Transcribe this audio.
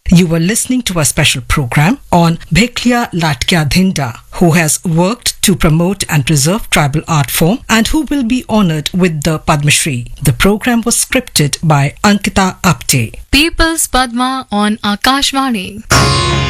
You were listening to a special program on Bheklia Latkya Dhinda, who has worked to promote and preserve tribal art form and who will be honored with the Padma Shri. The program was scripted by Ankita Apte. People's Padma on Akashvani.